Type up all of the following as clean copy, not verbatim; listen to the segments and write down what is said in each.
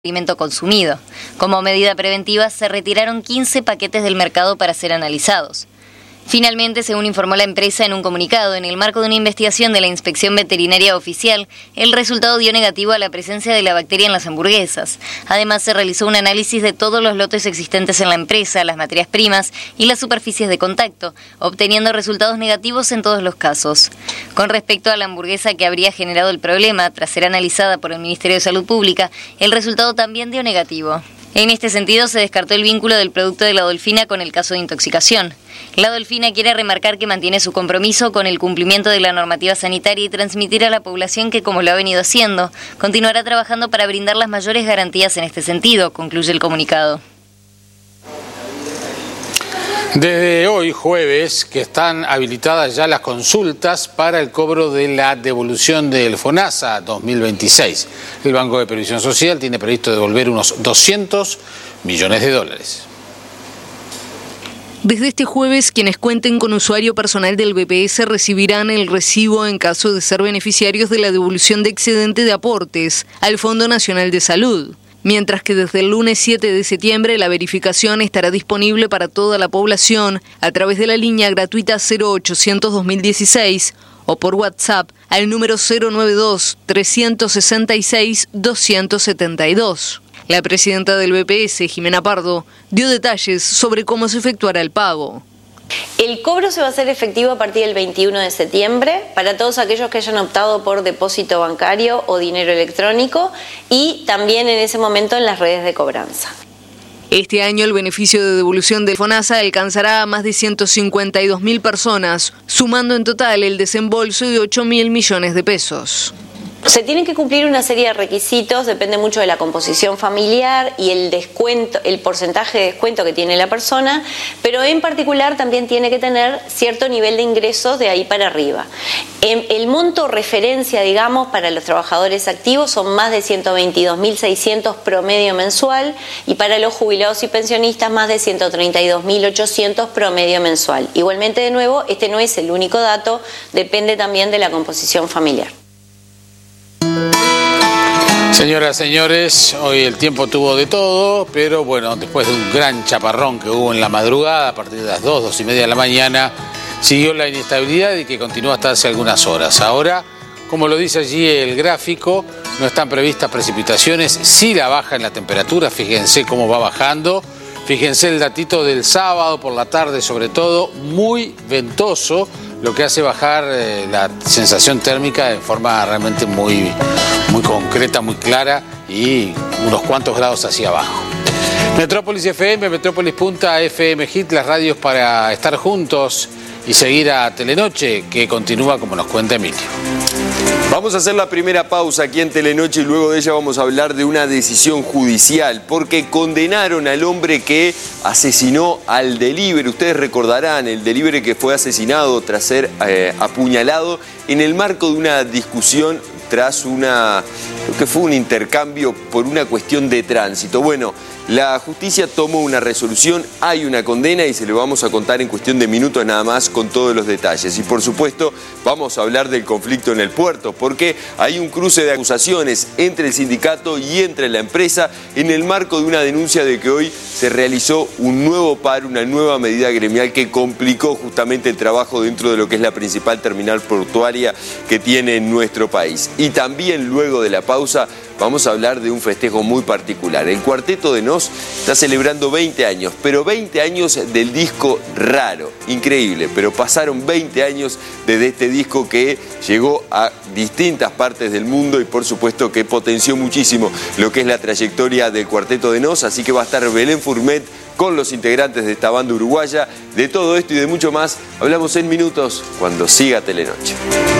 alimento consumido. Como medida preventiva, se retiraron 15 paquetes del mercado para ser analizados. Finalmente, según informó la empresa en un comunicado, en el marco de una investigación de la Inspección Veterinaria Oficial, el resultado dio negativo a la presencia de la bacteria en las hamburguesas. Además, se realizó un análisis de todos los lotes existentes en la empresa, las materias primas y las superficies de contacto, obteniendo resultados negativos en todos los casos. Con respecto a la hamburguesa que habría generado el problema, tras ser analizada por el Ministerio de Salud Pública, el resultado también dio negativo. En este sentido, se descartó el vínculo del producto de la Dolfina con el caso de intoxicación. La Dolfina quiere remarcar que mantiene su compromiso con el cumplimiento de la normativa sanitaria y transmitir a la población que, como lo ha venido haciendo, continuará trabajando para brindar las mayores garantías en este sentido, concluye el comunicado. Desde hoy, jueves, que están habilitadas ya las consultas para el cobro de la devolución del FONASA 2026. El Banco de Previsión Social tiene previsto devolver unos 200 millones de dólares. Desde este jueves, quienes cuenten con usuario personal del BPS recibirán el recibo en caso de ser beneficiarios de la devolución de excedente de aportes al Fondo Nacional de Salud. Mientras que desde el lunes 7 de septiembre la verificación estará disponible para toda la población a través de la línea gratuita 0800-2016 o por WhatsApp al número 092-366-272. La presidenta del BPS, Jimena Pardo, dio detalles sobre cómo se efectuará el pago. El cobro se va a hacer efectivo a partir del 21 de septiembre para todos aquellos que hayan optado por depósito bancario o dinero electrónico y también en ese momento en las redes de cobranza. Este año el beneficio de devolución del FONASA alcanzará a más de 152.000 personas, sumando en total el desembolso de 8.000 millones de pesos. Se tienen que cumplir una serie de requisitos, depende mucho de la composición familiar y el descuento, el porcentaje de descuento que tiene la persona, pero en particular también tiene que tener cierto nivel de ingresos de ahí para arriba. El monto referencia, digamos, para los trabajadores activos son más de 122.600 promedio mensual y para los jubilados y pensionistas más de 132.800 promedio mensual. Igualmente, de nuevo, este no es el único dato, depende también de la composición familiar. Señoras, señores, hoy el tiempo tuvo de todo, pero bueno, después de un gran chaparrón que hubo en la madrugada, a partir de las 2:30 de la mañana, siguió la inestabilidad y que continúa hasta hace algunas horas. Ahora, como lo dice allí el gráfico, no están previstas precipitaciones, sí la baja en la temperatura, fíjense cómo va bajando, fíjense el datito del sábado por la tarde sobre todo, muy ventoso, lo que hace bajar la sensación térmica de forma realmente muy concreta, muy clara y unos cuantos grados hacia abajo. Metrópolis FM, Metrópolis Punta, FM Hit, las radios para estar juntos y seguir a Telenoche, que continúa como nos cuenta Emilio. Vamos a hacer la primera pausa aquí en Telenoche y luego de ella vamos a hablar de una decisión judicial porque condenaron al hombre que asesinó al delivery. Ustedes recordarán el delivery que fue asesinado tras ser apuñalado en el marco de una discusión tras creo que fue un intercambio por una cuestión de tránsito. Bueno, la justicia tomó una resolución, hay una condena y se lo vamos a contar en cuestión de minutos nada más con todos los detalles. Y por supuesto vamos a hablar del conflicto en el puerto porque hay un cruce de acusaciones entre el sindicato y entre la empresa en el marco de una denuncia de que hoy se realizó un nuevo paro, una nueva medida gremial que complicó justamente el trabajo dentro de lo que es la principal terminal portuaria que tiene nuestro país. Y también luego de la pausa vamos a hablar de un festejo muy particular. El Cuarteto de Nos está celebrando 20 años, pero 20 años del disco Raro. Increíble, pero pasaron 20 años desde este disco que llegó a distintas partes del mundo y por supuesto que potenció muchísimo lo que es la trayectoria del Cuarteto de Nos. Así que va a estar Belén Furmet con los integrantes de esta banda uruguaya. De todo esto y de mucho más hablamos en minutos cuando siga Telenoche.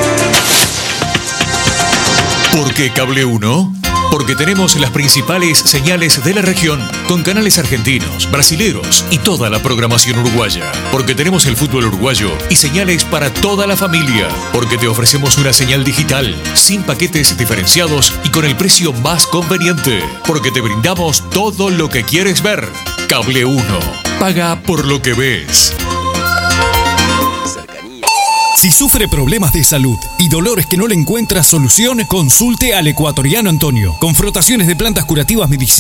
¿Por qué Cable 1? Porque tenemos las principales señales de la región con canales argentinos, brasileros y toda la programación uruguaya. Porque tenemos el fútbol uruguayo y señales para toda la familia. Porque te ofrecemos una señal digital sin paquetes diferenciados y con el precio más conveniente. Porque te brindamos todo lo que quieres ver. Cable 1. Paga por lo que ves. Si sufre problemas de salud y dolores que no le encuentra solución, consulte al ecuatoriano Antonio. Con frotaciones de plantas curativas medicinales